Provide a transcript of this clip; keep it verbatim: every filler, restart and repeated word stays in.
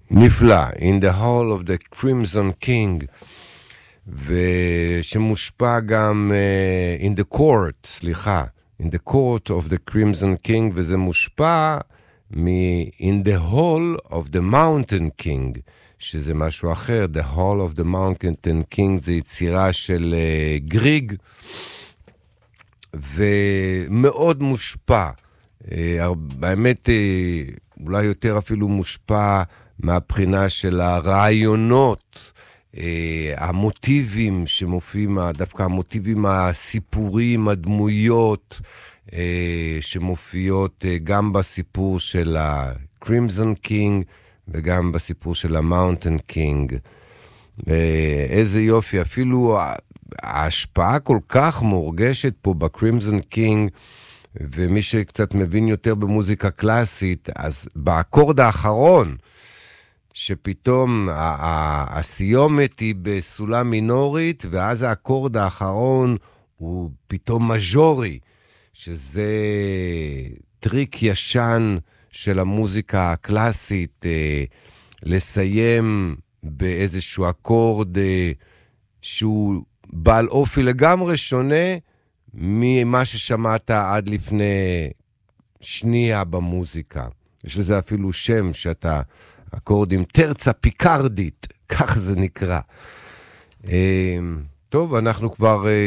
נפלא, In the Hall of the Crimson King, ושמושפע גם uh, In the Court, סליחה, In the Court of the Crimson King, וזה מושפע מ-In the Hall of the Mountain King, שזה משהו אחר. The Hall of the Mountain King זה יצירה של uh, גריג, ומאוד מושפע. Uh, באמת, uh, אולי יותר אפילו מושפע מהבחינה של הרעיונות, uh, המוטיבים שמופיעים, דווקא המוטיבים הסיפוריים, הדמויות, uh, שמופיעות uh, גם בסיפור של ה-Crimson King, וגם בסיפור של המאונטן קינג. איזה יופי, אפילו ההשפעה כל כך מורגשת פה בקרימזון קינג, ומי שקצת מבין יותר במוזיקה קלאסית, אז באקורד האחרון, שפתאום הסיומת היא בסולם מינורית, ואז האקורד האחרון הוא פתאום מז'ורי, שזה טריק ישן של המוזיקה הקלאסית, אה, לסיים באיזשהו אקורד אה, שהוא בעל אופי לגמרי שונה ממה ששמעת עד לפני שנייה במוזיקה. יש לזה אפילו שם שאתה אקורדים טרצה פיקרדית, כך זה נקרא. אה, טוב, אנחנו כבר... אה,